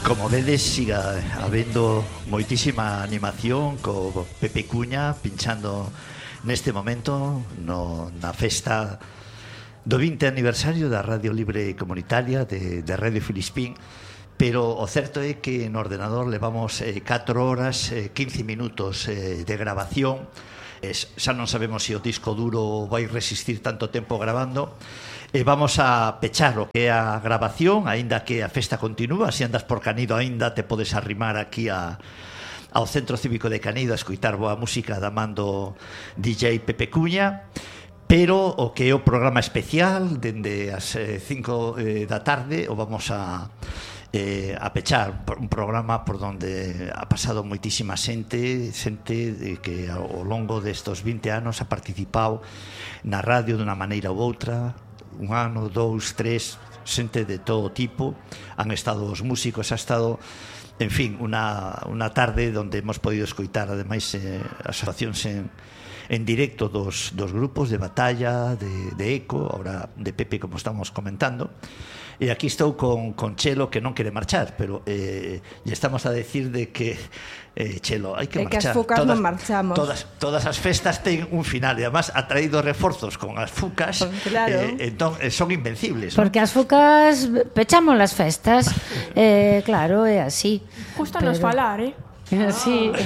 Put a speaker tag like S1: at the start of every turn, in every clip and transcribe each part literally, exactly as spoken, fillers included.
S1: Como vedes, siga habendo moitísima animación co Pepe Cuña pinchando neste momento no, na festa do vinte aniversario da Radio Libre Comunitaria de, de Radio Filispín. Pero o certo é que no ordenador levamos eh, catro horas, eh, quince minutos eh, de grabación. Eh, xa non sabemos se o disco duro vai resistir tanto tempo grabando. E vamos a pechar o que é a grabación, aínda que a festa continúa. Se andas por Canido aínda te podes arrimar aquí a, ao Centro Cívico de Canido a escoitar boa música da mando D J Pepe Cuña. Pero o que é o programa especial dende as eh, cinco eh, da tarde o vamos a, eh, a pechar un programa por donde ha pasado moitísima xente, xente de que ao longo destos vinte anos ha participado na radio dunha maneira ou outra. Un ano, dous, tres, xente de todo tipo. Han estado os músicos, ha estado, en fin, unha, unha tarde onde hemos podido escoitar ademais eh, as actuacións en, en directo dos, dos grupos de Batalla, de, de Eco, ahora de Pepe, como estamos comentando. E aquí estou con, con Chelo, que non quere marchar, pero eh, lle estamos a decir de que eh, Chelo, hai que
S2: é
S1: marchar.
S2: Que as fucas
S1: todas,
S2: non marchamos.
S1: Todas, todas as festas ten un final, e además ha traído reforzos con as fucas,
S2: claro.
S1: eh, entón eh, son invencibles.
S3: Porque
S1: ¿no?
S3: as fucas pechamos las festas, eh, claro, é así.
S4: Justo nos falar, eh?
S3: Sí.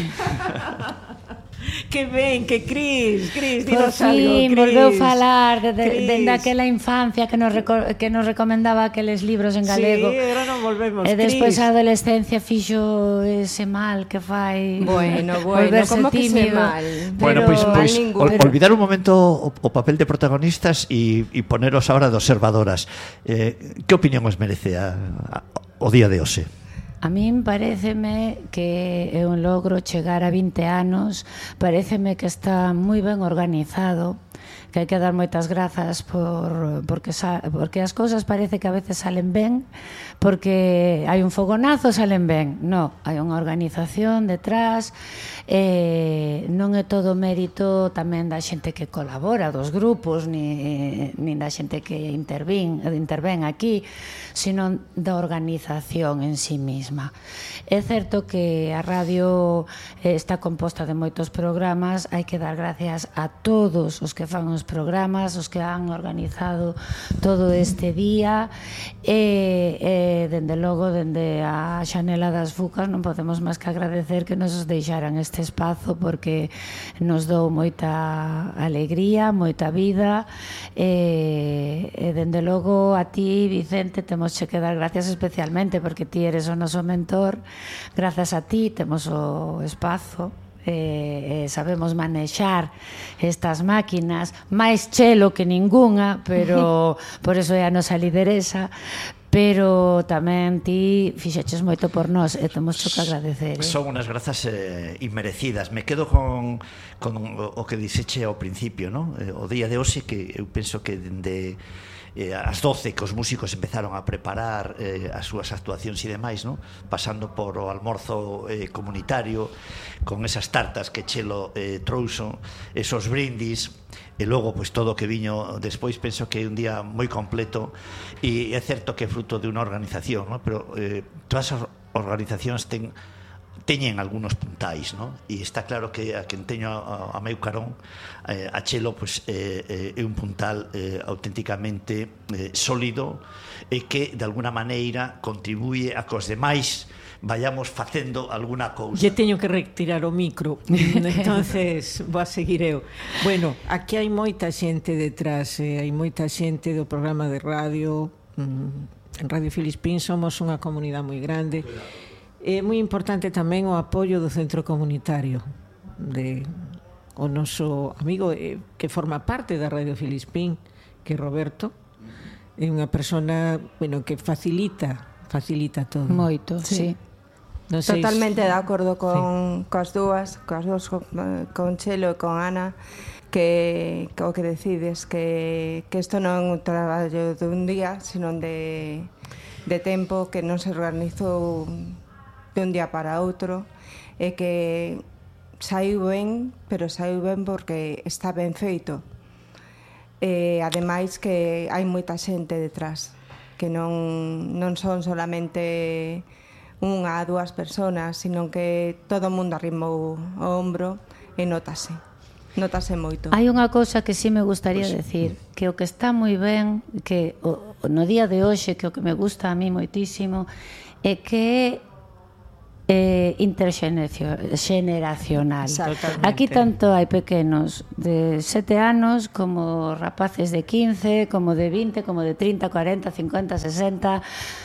S4: Que ben, que Cris, Cris,
S3: Por
S4: dinos algo,
S3: fin,
S4: Cris.
S3: volveu falar de, de,
S4: Cris.
S3: dende aquela infancia que nos, reco que nos recomendaba aqueles libros en galego.
S4: Sí, ahora non volvemos,
S3: E despois
S4: Cris.
S3: a adolescencia fixo ese mal que fai
S2: Bueno, bueno,
S3: volverse
S2: como que ese
S3: tímido.
S2: mal?
S1: Bueno, pois
S3: Pero-
S1: pues,
S2: mal
S1: pues,
S2: ningún.
S1: olvidar un momento o, o papel de protagonistas e, e poneros ahora de observadoras. Eh, que opinión os merece a, a, o día de hoxe?
S3: A min paréceme que é un logro chegar a vinte anos, paréceme que está moi ben organizado, que hai que dar moitas grazas por, porque, sa, porque as cousas parece que a veces salen ben, porque hai un fogonazo, salen ben. No, hai unha organización detrás, eh, non é todo mérito tamén da xente que colabora, dos grupos, ni, nin da xente que intervín, intervén aquí, sino da organización en sí misma. É certo que a radio eh, está composta de moitos programas, hai que dar gracias a todos os que fan os programas, os que han organizado todo este día, e, e dende logo, dende a xanela das fucas, non podemos máis que agradecer que nos deixaran este espazo, porque nos dou moita alegría, moita vida, e, e dende logo a ti, Vicente, temos que dar gracias especialmente, porque ti eres o noso mentor. Grazas a ti temos o espazo, eh, eh, sabemos manexar estas máquinas, máis Chelo que ningunha, pero por eso é a nosa lideresa. Pero tamén ti fixeches moito por nós e temos que agradecer, eh?
S1: Son unhas grazas eh, inmerecidas. Me quedo con, con o, o que dixeche ao principio, ¿no? Eh, o día de hoxe, que eu penso que dende eh, as doce que os músicos empezaron a preparar eh, as súas actuacións e demais, ¿no? Pasando por o almorzo eh, comunitario, con esas tartas que Chelo eh, trouxo, esos brindis, e logo pois todo o que viño despois. Penso que é un día moi completo, e é certo que é fruto de unha organización, ¿no? Pero eh, todas as organizacións ten teñen algunos puntais, ¿no? E está claro que a quen teño a, a meu carón, eh, a Chelo, pues, eh, eh, é un puntal eh, auténticamente eh, sólido, e que de alguna maneira contribuye a que os demais vayamos facendo alguna cousa.
S4: Lle teño que retirar o micro. Entonces, vou a seguir eu. Bueno, aquí hai moita xente detrás, eh, hai moita xente do programa de radio. En Radio Filispín somos unha comunidade moi grande. É moi importante tamén o apoio do centro comunitario, de o noso amigo eh, que forma parte da Radio Filispín, que é Roberto. É unha persona, bueno, que facilita, facilita todo.
S3: Moito, sí. sí.
S4: Non sei
S2: Totalmente
S4: se...
S2: de acordo con sí. coas dúas, coas dúas, con, con Chelo e con Ana, que, que o que decides que, que isto non é un traballo de un día, sino de, de tempo, que non se organizou de un día para outro, e que saiu ben, pero saiu ben porque está ben feito. E ademais que hai moita xente detrás, que non, non son solamente unha a dúas personas, sino que todo o mundo arrimou o ombro e notase. Notase moito.
S3: Hai unha cousa que sí me gustaría pues, decir, que o que está moi ben, que o, no día de hoxe, que o que me gusta a mí moitísimo, é que é interxeneracional. Aquí tanto hai pequenos de sete anos como rapaces de quince, como de vinte, como de trinta, cuarenta, cincuenta, sesenta.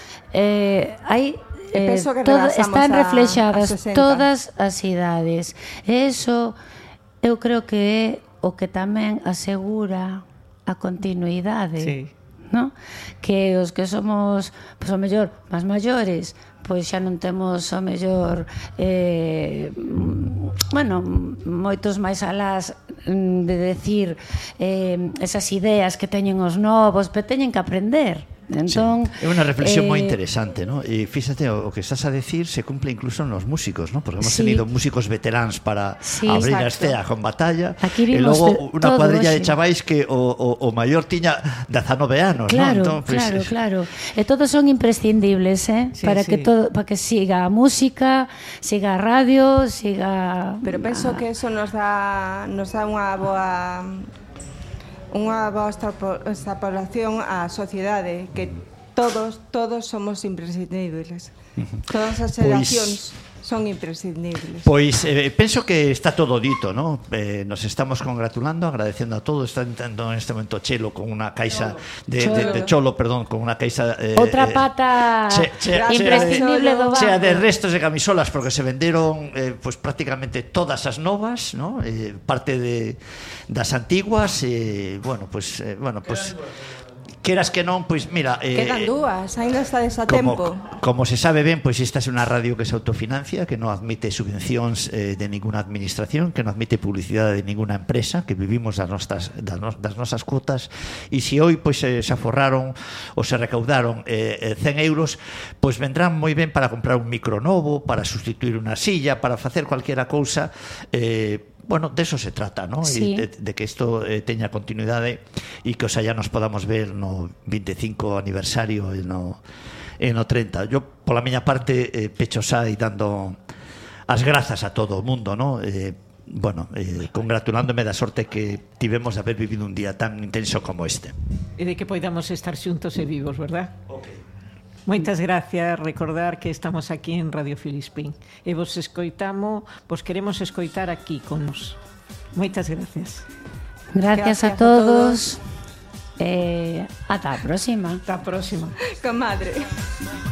S3: Eh, hai eh, todo, están reflexadas todas as idades. E iso eu creo que é o que tamén asegura a continuidade, sí, ¿no? Que os que somos, pois, o mellor, máis maiores, pois xa non temos o mellor eh, bueno, moitos máis alás de decir eh, esas ideas que teñen os novos, pero teñen que aprender. Entón,
S1: sí. É unha reflexión eh, moi interesante, ¿no? E fíxate, o, o que estás a decir se cumple incluso nos músicos, ¿no? Porque hemos sí. tenido músicos veteráns para sí, abrir a escena con batalla. E logo unha cuadrilla de chavais que o, o, o maior tiña dezanove anos,
S3: claro,
S1: ¿no?
S3: Entón, pues, claro, claro. E todos son imprescindibles, ¿eh? Sí, para sí. que todo, para que siga a música, siga a radio, siga.
S2: Pero penso a... que eso nos dá nos dá unha boa unha boa extrapolación á sociedade, que todos todos somos imprescindibles. Todas as xeracións pues, son imprescindibles.
S1: Pois eh, penso que está todo dito, ¿no? Eh, nos estamos congratulando, agradecendo a todos. Está entrando en este momento Chelo con unha caixa de cholo, de, de cholo perdón, con unha caixa eh,
S3: outra pata
S1: che, che,
S3: imprescindible do banco.
S1: Sea de restos de camisolas, porque se venderon eh, pues prácticamente todas as novas, ¿no? Eh, parte de das antiguas e eh, bueno, pues eh, bueno, pues queras que non, pois mira,
S2: eh, quedan dúas, ainda está a tempo.
S1: Como se sabe ben, pois esta é unha radio que se autofinancia, que non admite subvencións eh, de ninguna administración, que non admite publicidade de ninguna empresa, que vivimos das nosas das, no, das nosas cuotas, e se hoy pois se, se aforraron ou se recaudaron eh, cen euros, pois vendrán moi ben para comprar un micro novo, para sustituir unha silla, para facer cualquiera cousa. eh, Bueno, de eso se trata, ¿no?
S3: Sí.
S1: De, de que isto eh, teña continuidade e que os allá nos podamos ver no veinticinco aniversario e no, e no treinta. Yo, pola miña parte, eh, pecho xa e dando as grazas a todo o mundo, ¿no? Eh, bueno, eh, congratulándome da sorte que tivemos de haber vivido un día tan intenso como este.
S4: E de que poidamos estar xuntos e vivos, verdad?
S1: Ok.
S4: Moitas gracias, recordar que estamos aquí en Radio Filispín e vos escoitamos, vos queremos escoitar aquí con nos. Moitas gracias.
S3: Gracias, gracias a todos. A todos. Eh, ata a próxima.
S4: Ata a próxima.
S2: Comadre.